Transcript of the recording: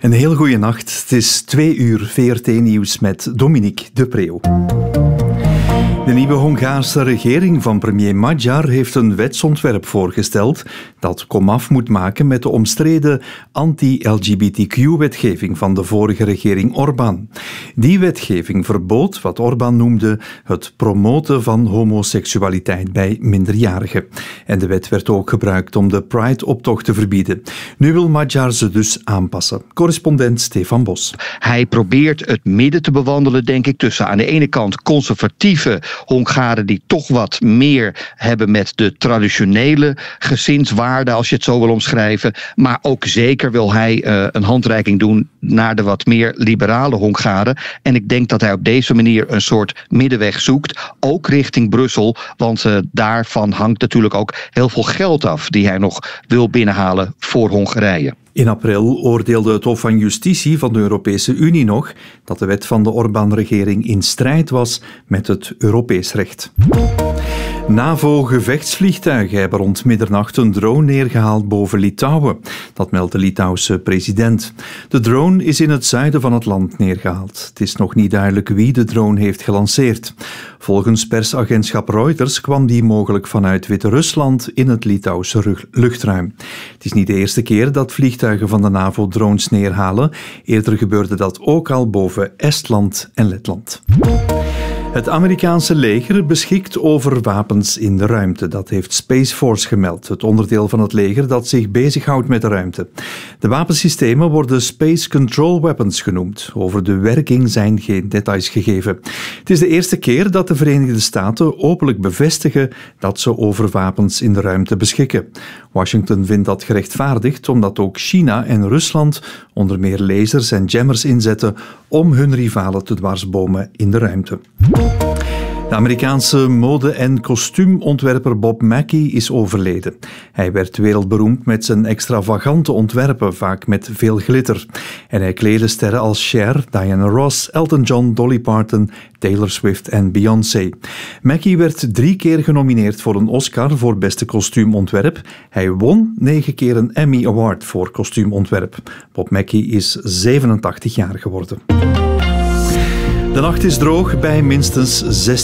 Een heel goede nacht. Het is 2 uur VRT-nieuws met Dominique de Preeuw. De nieuwe Hongaarse regering van premier Magyar heeft een wetsontwerp voorgesteld dat komaf moet maken met de omstreden anti-LGBTQ-wetgeving van de vorige regering Orbán. Die wetgeving verbood wat Orbán noemde het promoten van homoseksualiteit bij minderjarigen. En de wet werd ook gebruikt om de Pride-optocht te verbieden. Nu wil Magyar ze dus aanpassen. Correspondent Stefan Bos. Hij probeert het midden te bewandelen, denk ik, tussen aan de ene kant conservatieve Hongaren die toch wat meer hebben met de traditionele gezinswaarden, als je het zo wil omschrijven. Maar ook zeker wil hij een handreiking doen naar de wat meer liberale Hongaren. En ik denk dat hij op deze manier een soort middenweg zoekt, ook richting Brussel. Want daarvan hangt natuurlijk ook heel veel geld af die hij nog wil binnenhalen voor Hongarije. In april oordeelde het Hof van Justitie van de Europese Unie nog dat de wet van de Orbán-regering in strijd was met het Europees recht. NAVO-gevechtsvliegtuigen hebben rond middernacht een drone neergehaald boven Litouwen. Dat meldt de Litouwse president. De drone is in het zuiden van het land neergehaald. Het is nog niet duidelijk wie de drone heeft gelanceerd. Volgens persagentschap Reuters kwam die mogelijk vanuit Wit-Rusland in het Litouwse luchtruim. Het is niet de eerste keer dat vliegtuigen van de NAVO drones neerhalen. Eerder gebeurde dat ook al boven Estland en Letland. Het Amerikaanse leger beschikt over wapens in de ruimte. Dat heeft Space Force gemeld, het onderdeel van het leger dat zich bezighoudt met de ruimte. De wapensystemen worden Space Control Weapons genoemd. Over de werking zijn geen details gegeven. Het is de eerste keer dat de Verenigde Staten openlijk bevestigen dat ze over wapens in de ruimte beschikken. Washington vindt dat gerechtvaardigd omdat ook China en Rusland onder meer lasers en jammers inzetten om hun rivalen te dwarsbomen in de ruimte. De Amerikaanse mode- en kostuumontwerper Bob Mackie is overleden. Hij werd wereldberoemd met zijn extravagante ontwerpen, vaak met veel glitter. En hij kleedde sterren als Cher, Diana Ross, Elton John, Dolly Parton, Taylor Swift en Beyoncé. Mackie werd 3 keer genomineerd voor een Oscar voor beste kostuumontwerp. Hij won 9 keer een Emmy Award voor kostuumontwerp. Bob Mackie is 87 jaar geworden. De nacht is droog bij minstens 16